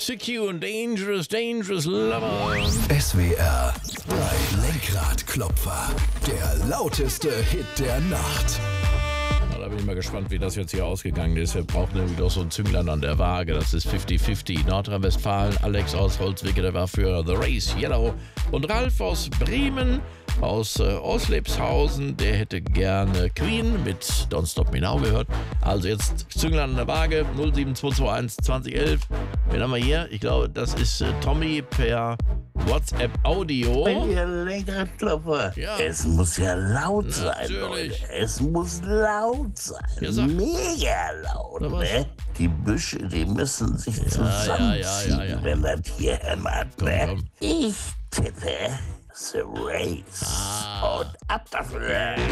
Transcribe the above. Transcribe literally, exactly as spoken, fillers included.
C Q und Dangerous, Dangerous Lover. S W R drei Lenkradklopfer. Der lauteste Hit der Nacht. Na, da bin ich mal gespannt, wie das jetzt hier ausgegangen ist. Wir brauchen nämlich doch so ein Zünglein an der Waage. Das ist fünfzig fünfzig. Nordrhein-Westfalen, Alex aus Holzwicke, der war für The Race Yellow. Und Ralf aus Bremen, aus äh, Oslebshausen, der hätte gerne Queen mit Don't Stop Me Now gehört. Also jetzt Zünglein an der Waage, null sieben zwei zwei eins zwanzig elf. Wen haben wir hier? Ich glaube, das ist äh, Tommy per WhatsApp Audio. Ihr Lenkradklopfer. Ja. Es muss ja laut sein, Natürlich. Leute. Es muss laut sein. Ja, sag. Mega laut, Na, was? ne? Die Büsche, die müssen sich ja, zusammenziehen, ja, ja, ja. wenn das hier hämmert, Komm, ne? komm. Ich tippe The Race. Ah. Und ab dafür.